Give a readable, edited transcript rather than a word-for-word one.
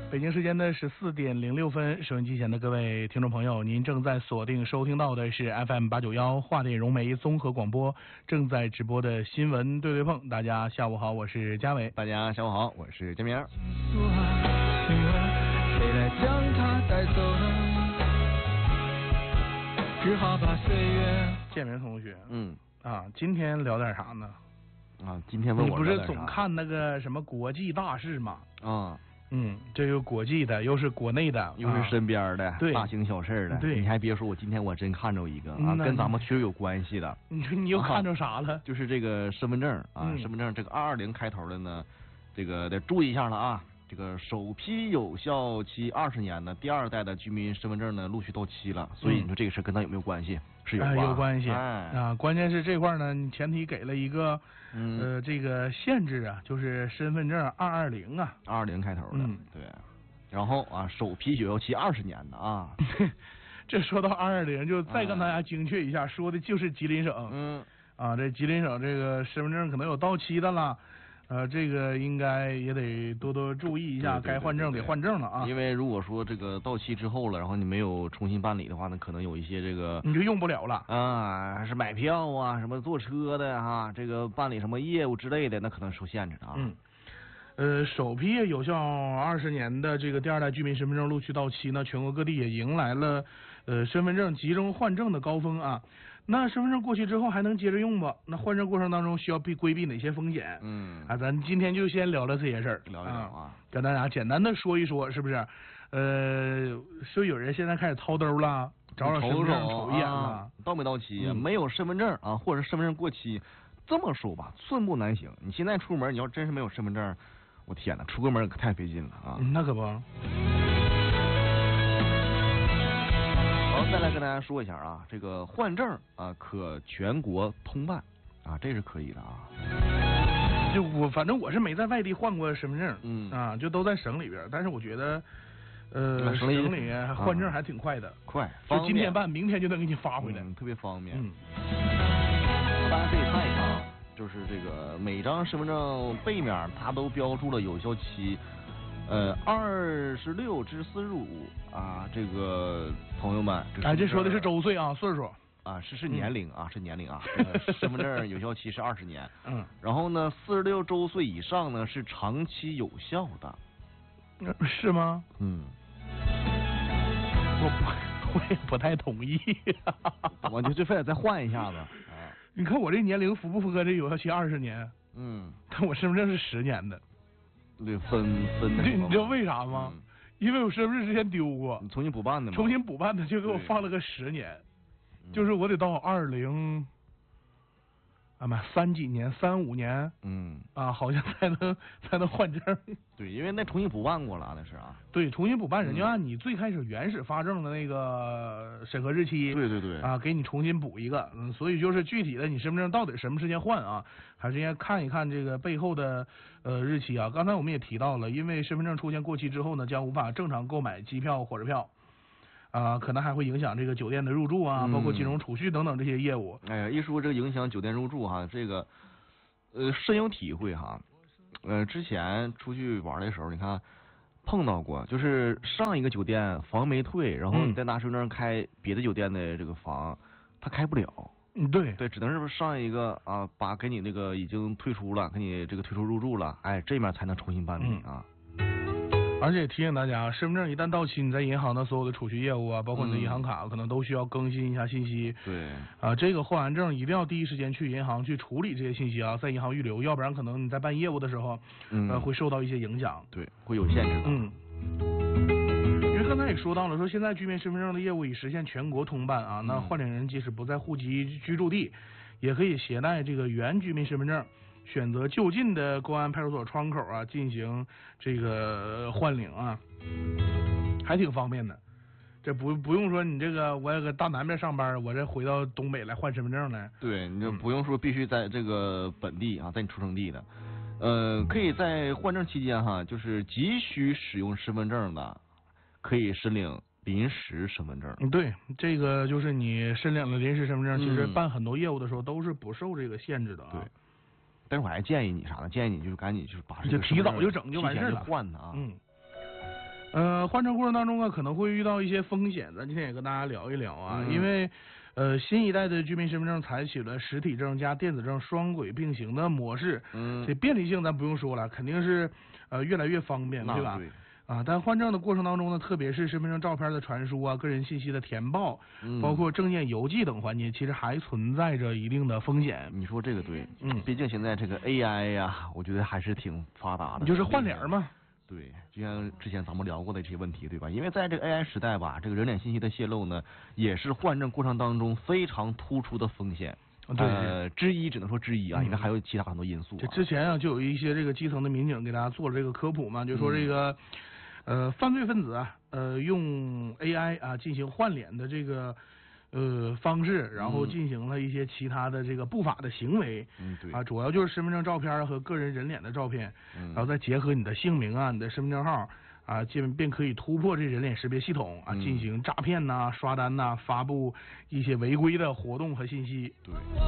北京时间的14:06，收音机前的各位听众朋友，您正在锁定收听到的是 FM891华电融媒综合广播正在直播的新闻对对碰。大家下午好，我是嘉伟。 大家下午好，我是建明。 请问谁来将它带走呢？只好把岁月。 建明同学，今天聊点啥呢？ 今天问我你不是总看那个什么国际大事吗？这有国际的，又是国内的， 又是身边的， 对， 大型小事的。 对， 你还别说，今天我真看着一个跟咱们确实有关系的。 你又看着啥了？ 就是这个身份证身份证这个220开头的呢，这个得注意一下了啊。这个首批有效期20年呢，第2代的居民身份证呢陆续到期了，所以你说这个事跟咱有没有关系？是有有关系关键是这块呢，你前提给了一个这个限制啊，就是身份证220啊 ，220开头的，对。然后首批有效期20年的啊。 这说到220，就再跟大家精确一下，说的就是吉林省。这吉林省这个身份证可能有到期的了。这个应该也得多多注意一下，该换证得换证了啊。 因为如果说这个到期之后了，然后你没有重新办理的话，那可能有一些这个你就用不了了还是买票什么坐车的这个办理什么业务之类的，那可能受限制的首批有效20年的这个第2代居民身份证陆续到期呢，全国各地也迎来了身份证集中换证的高峰啊。那身份证过期之后还能接着用不？那换证过程当中需要规避哪些风险？咱今天就先聊聊这些事儿， 聊一聊跟大家简单的说一说，是不是？说有人现在开始掏兜了，找身份证瞅一眼了， 到没到期没有身份证或者身份证过期，这么说吧，寸步难行。你现在出门，你要真是没有身份证，我天哪，出个门可太费劲了那可不。 好，再来跟大家说一下这个换证可全国通办这是可以的就反正我是没在外地换过身份证，就都在省里边，但是我觉得省里换证还挺快的， 快， 就今天办，明天就能给你发回来， 特别方便。大家可以看一看就是这个每张身份证背面它都标注了有效期。26至45这个朋友们， 这说的是周岁岁数是年龄是年龄身份证有效期是20年，然后呢46周岁以上呢是长期有效的， 是吗？我也不太同意， 我就非得再换一下子你看我这年龄符不符合这有效期20年？但我身份证是10年的。 对，分的。 你知道为啥吗？因为我身份证之前丢过， 你重新补办的吗？ 重新补办的就给我放了个10年，就是我得到203几年3、5年，好像才能换证。 对，因为那重新补办过了，那是对，重新补办，人家按你最开始原始发证的那个审核日期， 对， 给你重新补一个，所以就是具体的你身份证到底什么时间换还是应该看一看这个背后的日期刚才我们也提到了，因为身份证出现过期之后呢，将无法正常购买机票、火车票。可能还会影响这个酒店的入住包括金融储蓄等等这些业务。 一说这个影响酒店入住这个深有体会之前出去玩的时候，你看碰到过，就是上一个酒店房没退，然后你再拿身份证开别的酒店的这个房，他开不了。 对， 只能是上一个把给你那个已经退出了，给你这个退出入住了，这面才能重新办理而且提醒大家，身份证一旦到期，你在银行的所有的储蓄业务包括你的银行卡，可能都需要更新一下信息。 对这个换完证一定要第一时间去银行去处理这些信息在银行预留，要不然可能你在办业务的时候，会受到一些影响。 对，会有限制的。 因为刚才也说到了，说现在居民身份证的业务已实现全国通办那换领人即使不在户籍居住地，也可以携带这个原居民身份证。选择就近的公安派出所窗口进行这个换领还挺方便的。这不用说你这个我要搁大南边上班，我这回到东北来换身份证来。 对，你就不用说必须在这个本地在你出生地的，可以在换证期间就是急需使用身份证的，可以申领临时身份证。 对，这个就是你申领了临时身份证，其实办很多业务的时候都是不受这个限制的对。但是我还建议你啥呢？建议你就是赶紧就是把这个就提早就整就完事了， 换的换证过程当中啊，可能会遇到一些风险，咱今天也跟大家聊一聊啊，因为新一代的居民身份证采取了实体证加电子证双轨并行的模式，这便利性咱不用说了，肯定是越来越方便，对吧？ 对啊，但换证的过程当中呢，特别是身份证照片的传输啊、个人信息的填报，包括证件邮寄等环节，其实还存在着一定的风险。 你说这个对，毕竟现在这个 AI 呀，我觉得还是挺发达的。 就是换脸嘛。 对，就像之前咱们聊过的这些问题，对吧？因为在这个 AI 时代吧，这个人脸信息的泄露呢，也是换证过程当中非常突出的风险。之一，只能说之一啊，因为还有其他很多因素。 这之前啊，就有一些这个基层的民警给大家做了这个科普嘛，就说这个犯罪分子啊，用 AI 啊进行换脸的这个方式，然后进行了一些其他的这个不法的行为。 对啊，主要就是身份证照片和个人人脸的照片，然后再结合你的姓名啊、你的身份证号啊，便可以突破这人脸识别系统啊，进行诈骗呐、刷单呐、发布一些违规的活动和信息。 对。